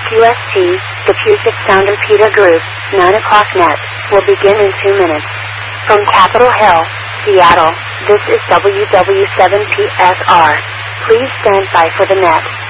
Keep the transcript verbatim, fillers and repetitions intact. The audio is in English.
Q S T, the Puget Sound and Peta Group, nine o'clock net, will begin in two minutes. From Capitol Hill, Seattle, this is W W seven P S R. Please stand by for the net.